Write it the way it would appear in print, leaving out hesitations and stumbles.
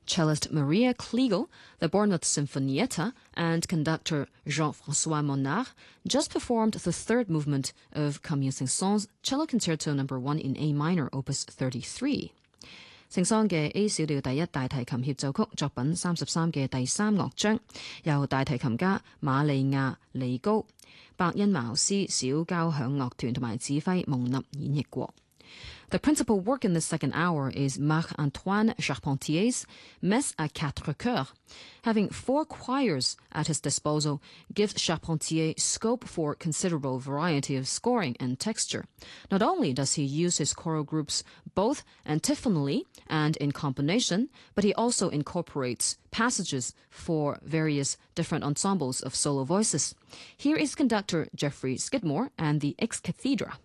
Cellist Maria Kliegel, the Bournemouth Sinfonietta, and conductor Jean-François Monard just performed the third movement of Camille Saint-Saëns Cello Concerto No. 1 in A minor, Opus 33。聖桑嘅 A 小調第一大提琴協奏曲作品33嘅第三樂章，由大提琴家瑪利亞尼高、伯恩茅斯小交響樂團同埋指揮蒙納演繹過。The principal work in the second hour is Marc-Antoine Charpentier's Messe à quatre chœurs. Having 4 choirs at his disposal gives Charpentier scope for considerable variety of scoring and texture. Not only does he use his choral groups both antiphonally and in combination, but he also incorporates passages for various different ensembles of solo voices. Here is conductor Geoffrey Skidmore and the Ex Cathedra.